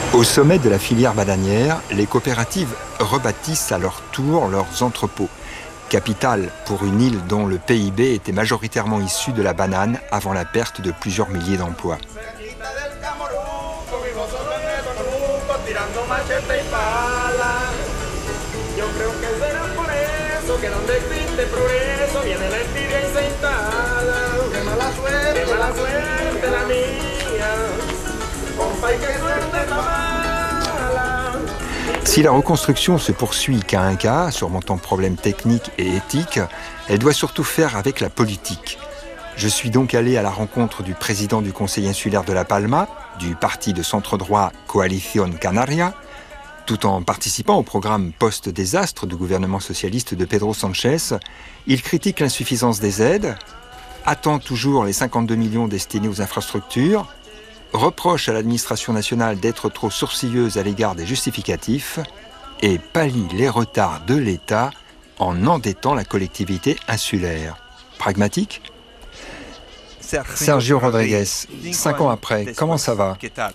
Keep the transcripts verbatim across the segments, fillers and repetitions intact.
Au sommet de la filière bananière, les coopératives rebâtissent à leur tour leurs entrepôts. Capitale pour une île dont le P I B était majoritairement issu de la banane avant la perte de plusieurs milliers d'emplois. Si la reconstruction se poursuit cas un cas, surmontant problèmes techniques et éthiques, elle doit surtout faire avec la politique. Je suis donc allé à la rencontre du président du Conseil insulaire de La Palma, du parti de centre-droit Coalición Canaria, tout en participant au programme post-désastre du gouvernement socialiste de Pedro Sánchez. Il critique l'insuffisance des aides, attend toujours les cinquante-deux millions destinés aux infrastructures, reproche à l'administration nationale d'être trop sourcilleuse à l'égard des justificatifs et pallie les retards de l'État en endettant la collectivité insulaire. Pragmatique ? Sergio Rodriguez, cinq ans après, comment ça va ?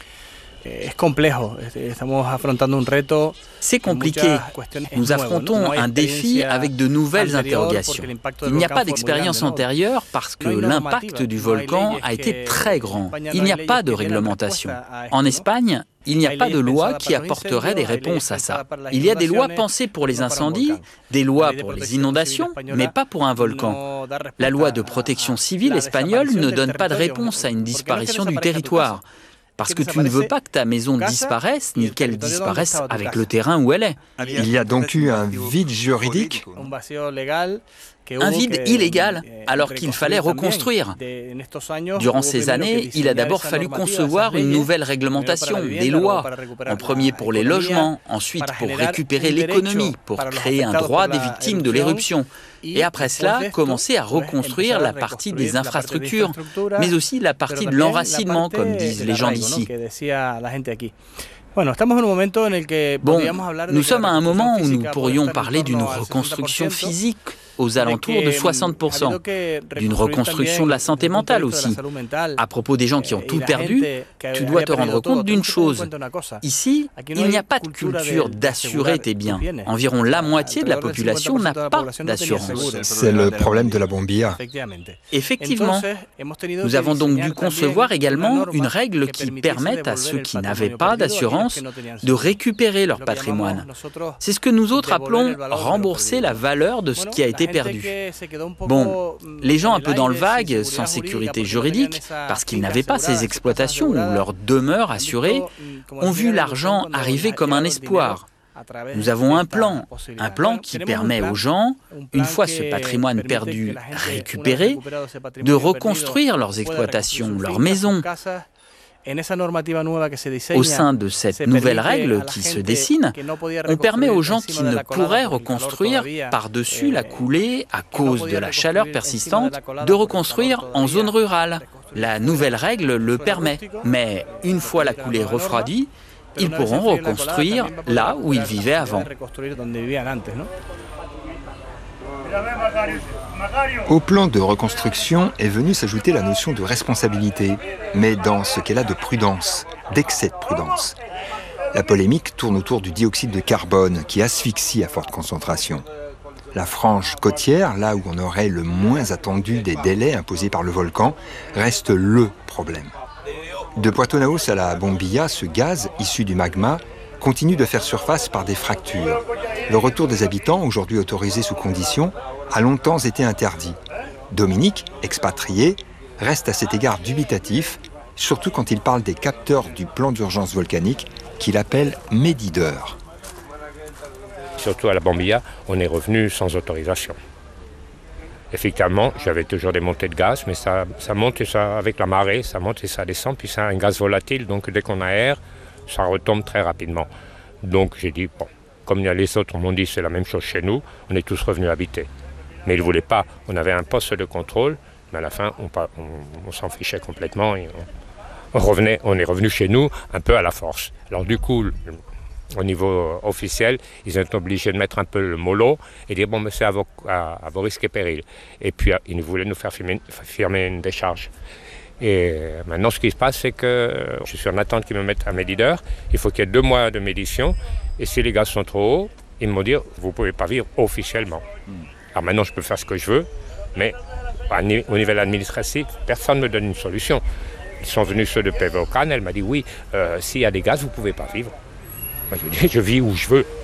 C'est compliqué. Nous affrontons un défi avec de nouvelles interrogations. Il n'y a pas d'expérience antérieure parce que l'impact du volcan a été très grand. Il n'y a pas de réglementation. En Espagne, il n'y a pas de loi qui apporterait des réponses à ça. Il y a des lois pensées pour les incendies, des lois pour les inondations, mais pas pour un volcan. La loi de protection civile espagnole ne donne pas de réponse à une disparition du territoire. Parce que tu ne veux pas que ta maison disparaisse, ni qu'elle disparaisse avec le terrain où elle est. Il y a donc eu un vide juridique ? Un vide illégal, alors qu'il fallait reconstruire. Durant ces années, il a d'abord fallu concevoir une nouvelle réglementation, des lois, en premier pour les logements, ensuite pour récupérer l'économie, pour créer un droit des victimes de l'éruption. Et après cela, commencer à reconstruire la partie des infrastructures, mais aussi la partie de l'enracinement, comme disent les gens d'ici. Bon, nous sommes à un moment où nous pourrions parler d'une reconstruction physique aux alentours de soixante pour cent, d'une reconstruction de la santé mentale aussi. À propos des gens qui ont tout perdu, tu dois te rendre compte d'une chose. Ici, il n'y a pas de culture d'assurer tes biens. Environ la moitié de la population n'a pas d'assurance. C'est le problème de la bombilla. Effectivement. Nous avons donc dû concevoir également une règle qui permette à ceux qui n'avaient pas d'assurance de récupérer leur patrimoine. C'est ce que nous autres appelons rembourser la valeur de ce qui a été perdu. Bon, les gens un peu dans le vague, sans sécurité juridique, parce qu'ils n'avaient pas ces exploitations ou leur demeure assurée, ont vu l'argent arriver comme un espoir. Nous avons un plan, un plan qui permet aux gens, une fois ce patrimoine perdu récupéré, de reconstruire leurs exploitations, leurs maisons. Au sein de cette nouvelle règle qui se dessine, on permet aux gens qui ne pourraient reconstruire par-dessus la coulée à cause de la chaleur persistante de reconstruire en zone rurale. La nouvelle règle le permet, mais une fois la coulée refroidie, ils pourront reconstruire là où ils vivaient avant. Au plan de reconstruction est venue s'ajouter la notion de responsabilité, mais dans ce qu'elle a de prudence, d'excès de prudence. La polémique tourne autour du dioxyde de carbone qui asphyxie à forte concentration. La frange côtière, là où on aurait le moins attendu des délais imposés par le volcan, reste le problème. De Puerto Naos à la Bombilla, ce gaz issu du magma continue de faire surface par des fractures. Le retour des habitants, aujourd'hui autorisé sous conditions, a longtemps été interdit. Dominique, expatrié, reste à cet égard dubitatif, surtout quand il parle des capteurs du plan d'urgence volcanique qu'il appelle médideurs. Surtout à la Bombilla, on est revenu sans autorisation. Effectivement, j'avais toujours des montées de gaz, mais ça, ça monte et ça, avec la marée, ça monte et ça descend, puis c'est un gaz volatile, donc dès qu'on aère, ça retombe très rapidement. Donc j'ai dit, bon, comme les autres m'ont dit c'est la même chose chez nous, on est tous revenus habiter. Mais ils ne voulaient pas, on avait un poste de contrôle, mais à la fin on, on, on s'en fichait complètement et on, on, revenait, on est revenu chez nous un peu à la force. Alors du coup, au niveau officiel, ils ont été obligés de mettre un peu le mollo et dire bon mais c'est à vos, à, à vos risques et périls. Et puis ils voulaient nous faire firmer, firmer une décharge. Et maintenant, ce qui se passe, c'est que je suis en attente qu'ils me mettent un médideur. Il faut qu'il y ait deux mois de médition. Et si les gaz sont trop hauts, ils me disent vous ne pouvez pas vivre officiellement. Alors maintenant, je peux faire ce que je veux, mais au niveau administratif, personne ne me donne une solution. Ils sont venus ceux de Pevocan, elle m'a dit oui, euh, s'il y a des gaz, vous ne pouvez pas vivre. Moi, je dis je vis où je veux.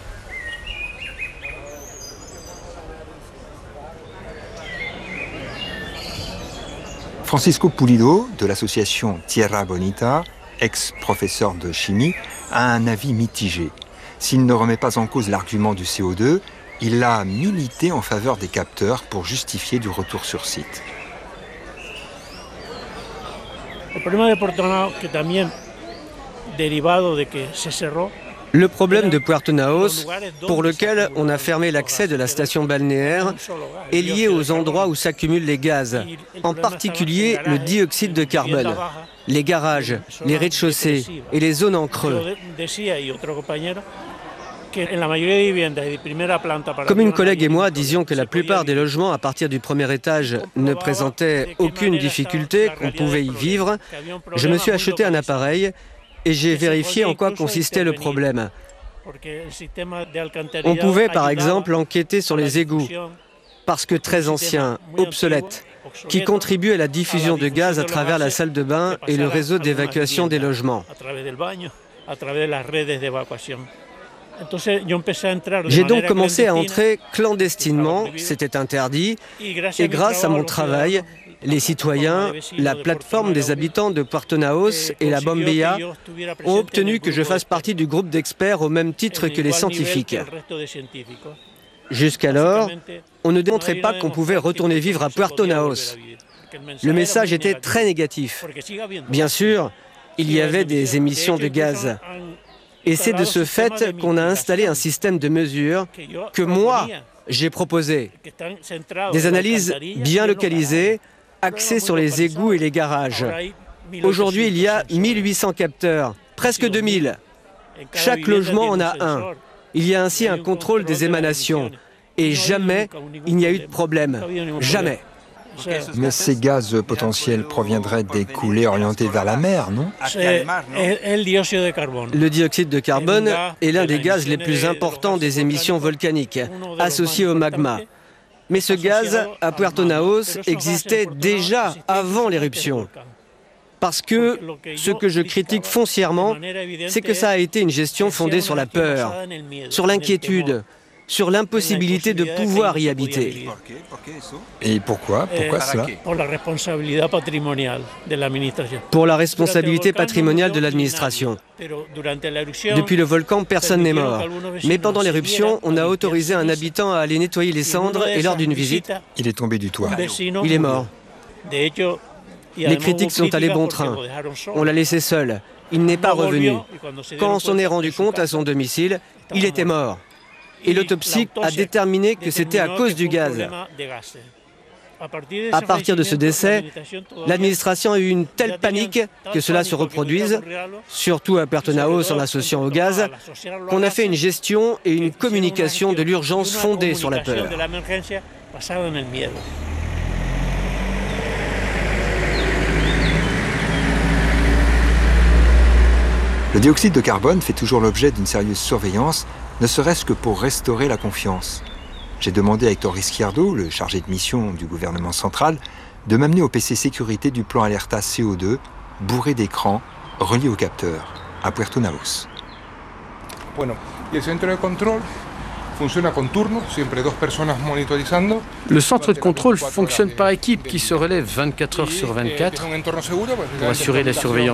Francisco Pulido, de l'association Tierra Bonita, ex-professeur de chimie, a un avis mitigé. S'il ne remet pas en cause l'argument du C O deux, il a milité en faveur des capteurs pour justifier du retour sur site. Le problème de Puerto Naos, pour lequel on a fermé l'accès de la station balnéaire, est lié aux endroits où s'accumulent les gaz, en particulier le dioxyde de carbone, les garages, les rez-de-chaussée et les zones en creux. Comme une collègue et moi disions que la plupart des logements à partir du premier étage ne présentaient aucune difficulté, qu'on pouvait y vivre, je me suis acheté un appareil et j'ai vérifié en quoi consistait le problème. On pouvait par exemple enquêter sur les égouts, parce que très anciens, obsolètes, qui contribuent à la diffusion de gaz à travers la salle de bain et le réseau d'évacuation des logements. J'ai donc commencé à entrer clandestinement, c'était interdit, et grâce à mon travail, les citoyens, la plateforme des habitants de Puerto Naos et la Bombilla ont obtenu que je fasse partie du groupe d'experts au même titre que les scientifiques. Jusqu'alors, on ne démontrait pas qu'on pouvait retourner vivre à Puerto Naos. Le message était très négatif. Bien sûr, il y avait des émissions de gaz. Et c'est de ce fait qu'on a installé un système de mesure que moi, j'ai proposé. Des analyses bien localisées, axées sur les égouts et les garages. Aujourd'hui, il y a mille huit cents capteurs, presque deux mille. Chaque logement en a un. Il y a ainsi un contrôle des émanations. Et jamais il n'y a eu de problème. Jamais. Mais ces gaz potentiels proviendraient des coulées orientées vers la mer, non? Le dioxyde de carbone est l'un des gaz les plus importants des émissions volcaniques, associé au magma. Mais ce gaz, à Puerto Naos, existait déjà avant l'éruption. Parce que ce que je critique foncièrement, c'est que ça a été une gestion fondée sur la peur, sur l'inquiétude, sur l'impossibilité de pouvoir y habiter. Et pourquoi? Pourquoi cela? Pour la responsabilité patrimoniale de l'administration. Depuis le volcan, personne n'est mort. Mais pendant l'éruption, on a autorisé un habitant à aller nettoyer les cendres et lors d'une visite, il est tombé du toit. Il est mort. Les critiques sont allées bon train. On l'a laissé seul. Il n'est pas revenu. Quand on s'en est rendu compte à son domicile, il était mort. Et l'autopsie a déterminé que c'était à cause du gaz. À partir de ce décès, l'administration a eu une telle panique que cela se reproduise, surtout à Puerto Naos en l'associant au gaz, qu'on a fait une gestion et une communication de l'urgence fondée sur la peur. Le dioxyde de carbone fait toujours l'objet d'une sérieuse surveillance, ne serait-ce que pour restaurer la confiance. J'ai demandé à Héctor Izquierdo, le chargé de mission du gouvernement central, de m'amener au P C sécurité du plan Alerta C O deux, bourré d'écrans, relié au capteur, à Puerto Naos. Bueno, y el centro de control funciona con turno, siempre dos personas monitorizando. Le centre de contrôle fonctionne par équipe qui se relève vingt-quatre heures sur vingt-quatre pour assurer la surveillance.